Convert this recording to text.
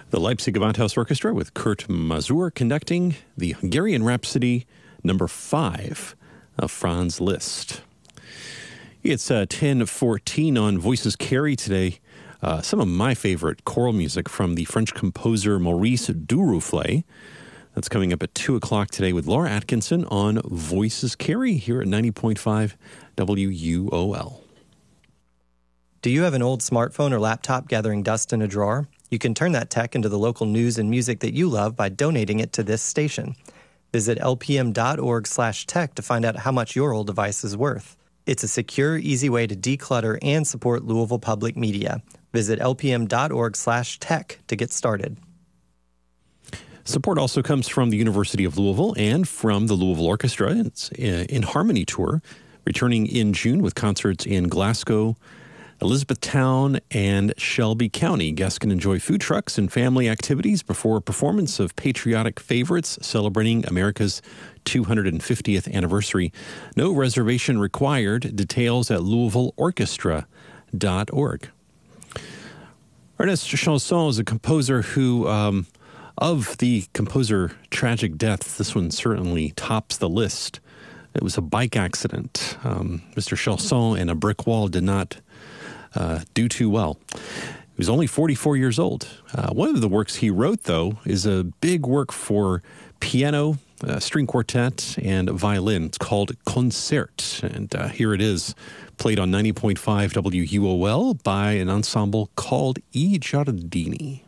The Leipzig Gewandhaus Orchestra with Kurt Masur conducting the Hungarian Rhapsody number 5 of Franz Liszt. It's 10:14 on Voices Carry today. Some of my favorite choral music from the French composer Maurice Duruflé. That's coming up at 2 o'clock today with Laura Atkinson on Voices Carry here at 90.5 WUOL. Do you have an old smartphone or laptop gathering dust in a drawer? You can turn that tech into the local news and music that you love by donating it to this station. Visit lpm.org/tech to find out how much your old device is worth. It's a secure, easy way to declutter and support Louisville Public Media. Visit lpm.org/tech to get started. Support also comes from the University of Louisville and from the Louisville Orchestra. It's in Harmony Tour, returning in June with concerts in Glasgow, Elizabethtown, and Shelby County. Guests can enjoy food trucks and family activities before a performance of patriotic favorites celebrating America's 250th anniversary. No reservation required. Details at louisvilleorchestra.org. Ernest Chausson is a composer who, of the composer tragic deaths, this one certainly tops the list. It was a bike accident. Mr. Chausson and a brick wall did not do too well. He was only 44 years old. One of the works he wrote, though, is a big work for piano, string quartet, and violin. It's called Concert, and here it is, played on 90.5 WUOL by an ensemble called I Giardini.